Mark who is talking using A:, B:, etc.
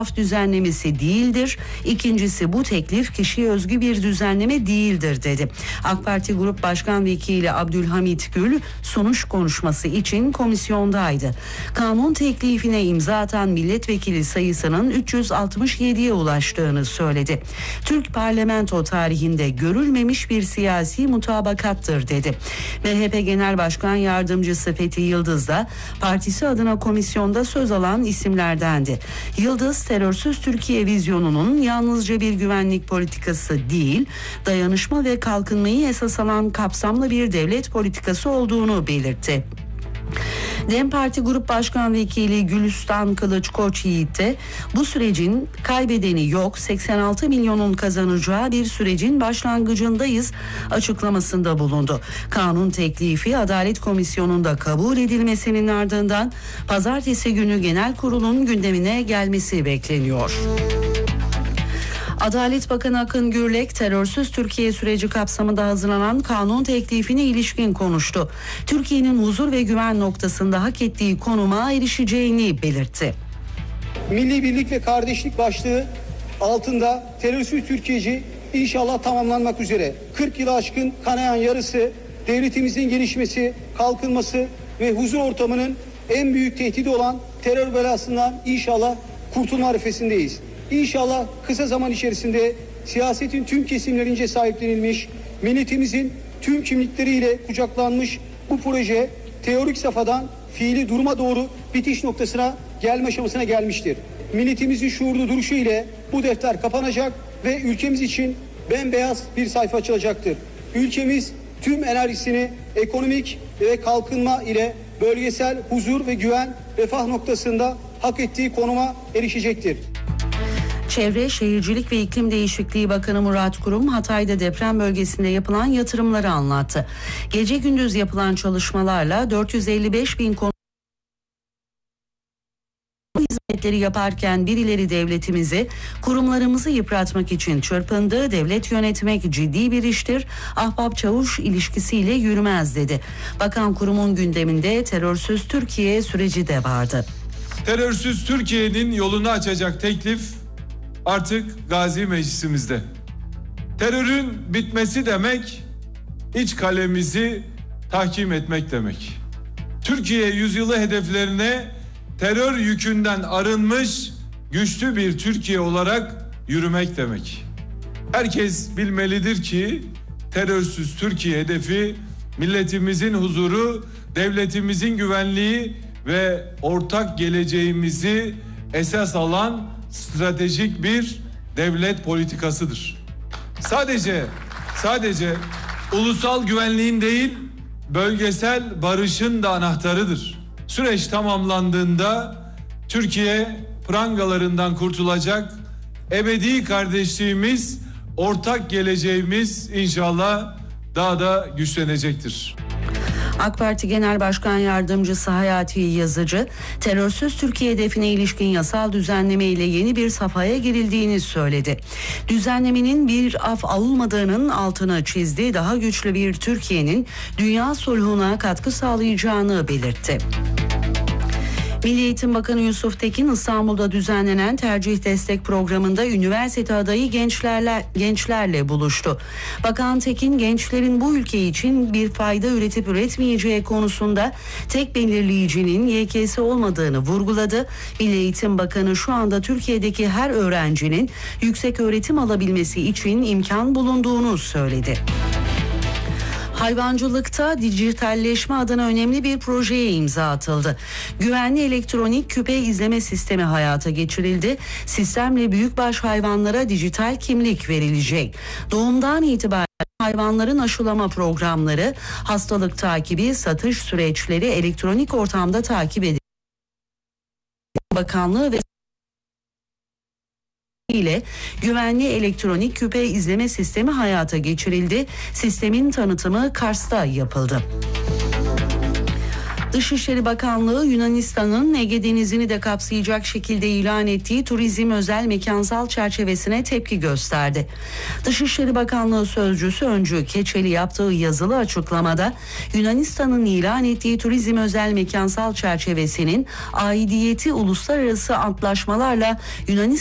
A: düzenlemesi değildir. İkincisi, bu teklif kişiye özgü bir düzenleme değildir dedi. AK Parti Grup Başkan Vekili Abdülhamit Gül sunuş konuşması için komisyondaydı. Kanun teklifine imza atan milletvekili sayısının 367'ye ulaştığını söyledi. Türk parlamento tarihinde görülmemiş bir siyasi mutabakattır dedi. MHP Genel Başkan Yardımcısı Fethi Yıldız da partisi adına komisyonda söz alan isimlerdendi. Yıldız, terörsüz Türkiye vizyonunun yalnızca bir güvenlik politikası değil, dayanışma ve kalkınmayı esas alan kapsamlı bir devlet politikası olduğunu belirtti. DEM Parti Grup Başkan Vekili Gülistan Kılıç Koçyiğit de bu sürecin kaybedeni yok, 86 milyonun kazanacağı bir sürecin başlangıcındayız açıklamasında bulundu. Kanun teklifi Adalet Komisyonu'nda kabul edilmesinin ardından pazartesi günü genel kurulun gündemine gelmesi bekleniyor. Adalet Bakanı Akın Gürlek, terörsüz Türkiye süreci kapsamında hazırlanan kanun teklifine ilişkin konuştu. Türkiye'nin huzur ve güven noktasında hak ettiği konuma erişeceğini belirtti.
B: Milli birlik ve kardeşlik başlığı altında terörsüz Türkiye'ci inşallah tamamlanmak üzere. 40 yılı aşkın kanayan yarısı, devletimizin gelişmesi, kalkınması ve huzur ortamının en büyük tehdidi olan terör belasından inşallah kurtulma arifesindeyiz. İnşallah kısa zaman içerisinde siyasetin tüm kesimlerince sahiplenilmiş, milletimizin tüm kimlikleriyle kucaklanmış bu proje teorik safhadan fiili duruma doğru bitiş noktasına gelme aşamasına gelmiştir. Milletimizin şuurlu duruşu ile bu defter kapanacak ve ülkemiz için bembeyaz bir sayfa açılacaktır. Ülkemiz tüm enerjisini ekonomik ve kalkınma ile bölgesel huzur ve güven, refah noktasında hak ettiği konuma erişecektir.
A: Çevre, Şehircilik ve İklim Değişikliği Bakanı Murat Kurum, Hatay'da deprem bölgesinde yapılan yatırımları anlattı. Gece gündüz yapılan çalışmalarla 455 bin konut hizmetleri yaparken birileri devletimizi, kurumlarımızı yıpratmak için çırpındı. Devlet yönetmek ciddi bir iştir. Ahbap çavuş ilişkisiyle yürümez dedi. Bakan Kurum'un gündeminde terörsüz Türkiye süreci de vardı.
C: Terörsüz Türkiye'nin yolunu açacak teklif artık Gazi Meclisimizde. Terörün bitmesi demek, iç kalemizi tahkim etmek demek. Türkiye yüzyılı hedeflerine terör yükünden arınmış güçlü bir Türkiye olarak yürümek demek. Herkes bilmelidir ki terörsüz Türkiye hedefi milletimizin huzuru, devletimizin güvenliği ve ortak geleceğimizi esas alan stratejik bir devlet politikasıdır. Sadece ulusal güvenliğin değil, bölgesel barışın da anahtarıdır. Süreç tamamlandığında Türkiye prangalarından kurtulacak, ebedi kardeşliğimiz, ortak geleceğimiz inşallah daha da güçlenecektir.
A: AK Parti Genel Başkan Yardımcısı Hayati Yazıcı, terörsüz Türkiye hedefine ilişkin yasal düzenleme ile yeni bir safhaya girildiğini söyledi. Düzenlemenin bir af olmadığının altını çizdi, daha güçlü bir Türkiye'nin dünya sulhuna katkı sağlayacağını belirtti. Milli Eğitim Bakanı Yusuf Tekin, İstanbul'da düzenlenen tercih destek programında üniversite adayı gençlerle buluştu. Bakan Tekin, gençlerin bu ülke için bir fayda üretip üretmeyeceği konusunda tek belirleyicinin YKS olmadığını vurguladı. Milli Eğitim Bakanı şu anda Türkiye'deki her öğrencinin yüksek öğretim alabilmesi için imkan bulunduğunu söyledi. Hayvancılıkta dijitalleşme adına önemli bir projeye imza atıldı. Güvenli elektronik küpe izleme sistemi hayata geçirildi. Sistemle büyükbaş hayvanlara dijital kimlik verilecek. Doğumdan itibaren hayvanların aşılama programları, hastalık takibi, satış süreçleri elektronik ortamda takip edilecek. Bakanlığı ve ile güvenli elektronik küpe izleme sistemi hayata geçirildi. Sistemin tanıtımı Kars'ta yapıldı. Dışişleri Bakanlığı Yunanistan'ın Ege Denizi'ni de kapsayacak şekilde ilan ettiği turizm özel mekansal çerçevesine tepki gösterdi. Dışişleri Bakanlığı Sözcüsü Öncü Keçeli yaptığı yazılı açıklamada Yunanistan'ın ilan ettiği turizm özel mekansal çerçevesinin aidiyeti uluslararası antlaşmalarla Yunanistan